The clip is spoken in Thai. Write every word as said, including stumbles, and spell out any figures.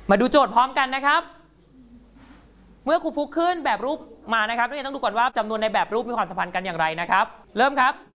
มาดูโจทย์พร้อมกันนะครับเมื่อครูฟุกขึ้นแบบรูปมานะครับนักเรียนต้องดูก่อนว่าจำนวนในแบบรูปมีความสัมพันธ์กันอย่างไรนะครับเริ่มครับ